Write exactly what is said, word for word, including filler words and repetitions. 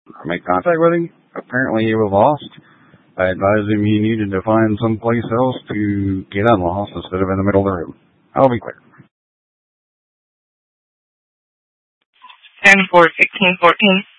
I made contact with him. Apparently he was lost. I advised him he needed to find someplace else to get unlost instead of in the middle of the road. I'll be clear. ten four sixteen fourteen.